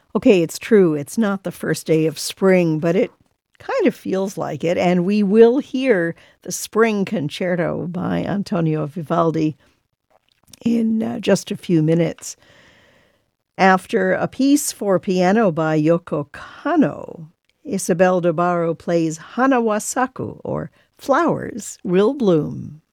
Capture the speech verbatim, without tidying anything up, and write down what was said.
Okay, it's true. It's not the first day of spring, but it kind of feels like it. And we will hear the Spring Concerto by Antonio Vivaldi in uh, just a few minutes. After a piece for piano by Yoko Kanno, Isabel de Barro plays Hanawasaku, or Flowers Will Bloom.